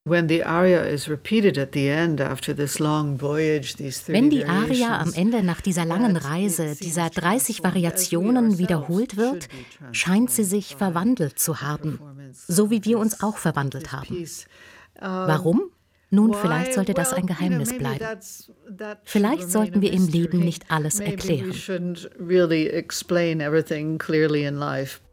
Wenn die Aria am Ende nach dieser langen Reise, dieser 30 Variationen wiederholt wird, scheint sie sich verwandelt zu haben, so wie wir uns auch verwandelt haben. Warum? Nun, vielleicht sollte das ein Geheimnis bleiben. Vielleicht sollten wir im Leben nicht alles erklären.